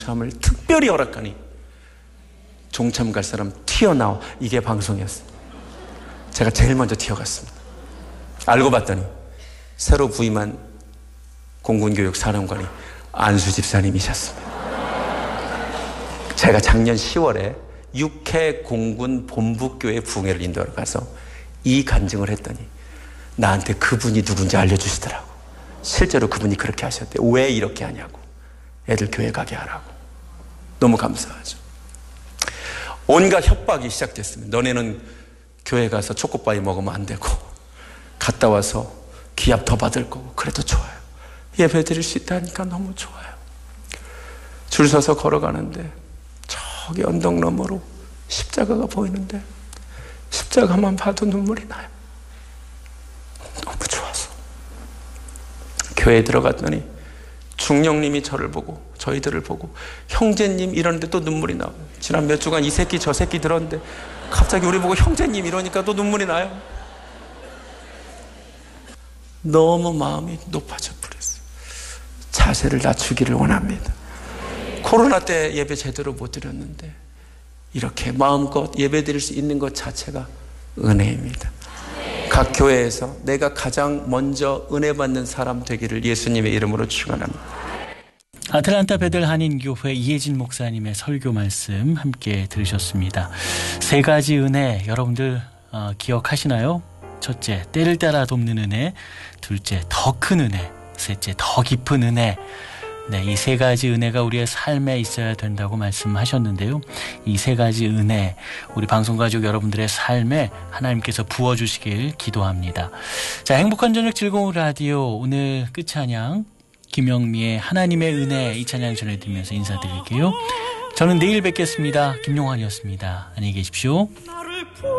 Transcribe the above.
종참을 특별히 허락하니 종참 갈 사람 튀어나와. 이게 방송이었어요. 제가 제일 먼저 튀어갔습니다. 알고 봤더니 새로 부임한 공군교육 사령관이 안수 집사님이셨습니다. 제가 작년 10월에 육해 공군 본부교회 부흥회를 인도하러 가서 이 간증을 했더니 나한테 그분이 누군지 알려주시더라고. 실제로 그분이 그렇게 하셨대요. 왜 이렇게 하냐고. 애들 교회 가게 하라고. 너무 감사하죠. 온갖 협박이 시작됐습니다. 너네는 교회 가서 초코바이 먹으면 안 되고, 갔다 와서 기합 더 받을 거고. 그래도 좋아요. 예배 드릴 수 있다니까 너무 좋아요. 줄 서서 걸어가는데 저기 언덕 너머로 십자가가 보이는데 십자가만 봐도 눈물이 나요. 너무 좋아서. 교회에 들어갔더니 중령님이 저를 보고 저희들을 보고 형제님 이러는데 또 눈물이 나요. 지난 몇 주간 이 새끼 저 새끼 들었는데 갑자기 우리 보고 형제님 이러니까 또 눈물이 나요. 너무 마음이 높아져 버렸어요. 자세를 낮추기를 원합니다. 코로나 때 예배 제대로 못 드렸는데 이렇게 마음껏 예배 드릴 수 있는 것 자체가 은혜입니다. 각 교회에서 내가 가장 먼저 은혜 받는 사람 되기를 예수님의 이름으로 축원합니다. 아틀란타 베델 한인교회 이혜진 목사님의 설교 말씀 함께 들으셨습니다. 세 가지 은혜 여러분들 기억하시나요? 첫째, 때를 따라 돕는 은혜. 둘째, 더 큰 은혜. 셋째, 더 깊은 은혜. 네, 이 세 가지 은혜가 우리의 삶에 있어야 된다고 말씀하셨는데요. 이 세 가지 은혜, 우리 방송가족 여러분들의 삶에 하나님께서 부어주시길 기도합니다. 자, 행복한 저녁 즐거운 라디오 오늘 끝 찬양 김영미의 하나님의 은혜 이 찬양 전해드리면서 인사드릴게요. 저는 내일 뵙겠습니다. 김용환이었습니다. 안녕히 계십시오.